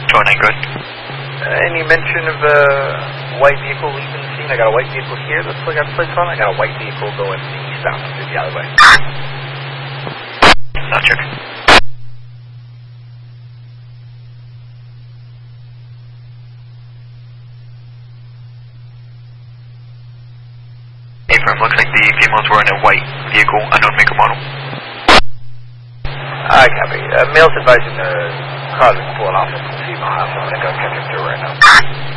Join 9, good. Any mention of a white vehicle leaving the scene? I got a white vehicle here. Let's look at the plates on. I got a white vehicle going eastbound through the alleyway. Sound check. Affirm, looks like the females were in a white vehicle, unknown make or model. I copy. Male's advising the car is pulling off at the female house. I'm going to go catch him through right now.